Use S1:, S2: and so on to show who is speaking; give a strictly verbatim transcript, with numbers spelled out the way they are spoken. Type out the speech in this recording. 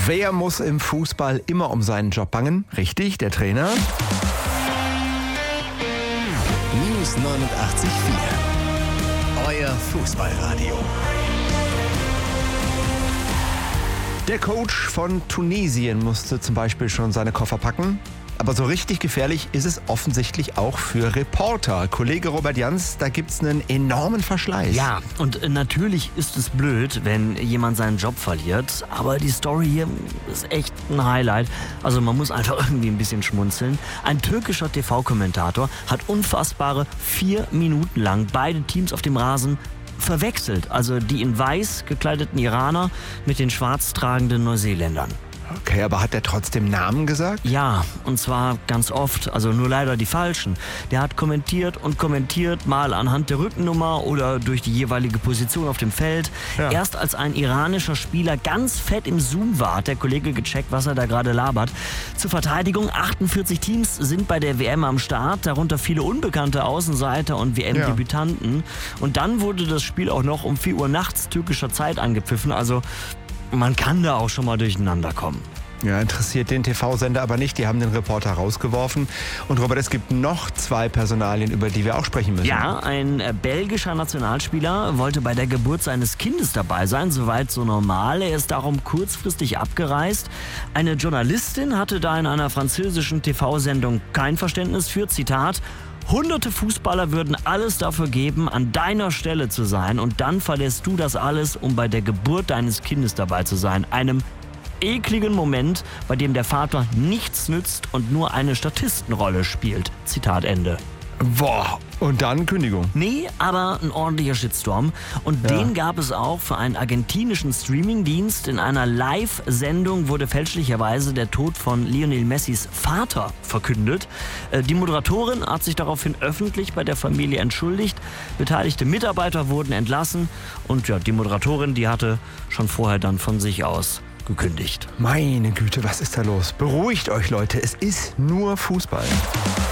S1: Wer muss im Fußball immer um seinen Job bangen? Richtig, der Trainer.
S2: News neunundachtzig Komma vier. Euer Fußballradio.
S1: Der Coach von Tunesien musste zum Beispiel schon seine Koffer packen. Aber so richtig gefährlich ist es offensichtlich auch für Reporter. Kollege Robert Jans, da gibt's einen enormen Verschleiß.
S3: Ja, und natürlich ist es blöd, wenn jemand seinen Job verliert. Aber die Story hier ist echt ein Highlight. Also man muss einfach irgendwie ein bisschen schmunzeln. Ein türkischer T V-Kommentator hat unfassbare vier Minuten lang beide Teams auf dem Rasen verwechselt. Also die in weiß gekleideten Iraner mit den schwarz tragenden Neuseeländern.
S1: Okay, aber hat er trotzdem Namen gesagt?
S3: Ja, und zwar ganz oft, also nur leider die falschen. Der hat kommentiert und kommentiert, mal anhand der Rückennummer oder durch die jeweilige Position auf dem Feld. Ja. Erst als ein iranischer Spieler ganz fett im Zoom war, hat der Kollege gecheckt, was er da gerade labert. Zur Verteidigung, achtundvierzig Teams sind bei der W M am Start, darunter viele unbekannte Außenseiter und W M-Debütanten. Ja. Und dann wurde das Spiel auch noch um vier Uhr nachts türkischer Zeit angepfiffen, also man kann da auch schon mal durcheinander kommen.
S1: Ja, interessiert den T V-Sender aber nicht. Die haben den Reporter rausgeworfen. Und Robert, es gibt noch zwei Personalien, über die wir auch sprechen müssen.
S3: Ja, ein äh, belgischer Nationalspieler wollte bei der Geburt seines Kindes dabei sein. Soweit so normal. Er ist darum kurzfristig abgereist. Eine Journalistin hatte da in einer französischen T V-Sendung kein Verständnis für, Zitat, hunderte Fußballer würden alles dafür geben, an deiner Stelle zu sein, und dann verlässt du das alles, um bei der Geburt deines Kindes dabei zu sein. Einem ekligen Moment, bei dem der Vater nichts nützt und nur eine Statistenrolle spielt. Zitat Ende.
S1: Boah, und dann Kündigung.
S3: Nee, aber ein ordentlicher Shitstorm. Und ja. Den gab es auch für einen argentinischen Streamingdienst. In einer Live-Sendung wurde fälschlicherweise der Tod von Lionel Messis Vater verkündet. Die Moderatorin hat sich daraufhin öffentlich bei der Familie entschuldigt. Beteiligte Mitarbeiter wurden entlassen. Und ja, die Moderatorin, die hatte schon vorher dann von sich aus gekündigt.
S1: Meine Güte, was ist da los? Beruhigt euch, Leute, es ist nur Fußball.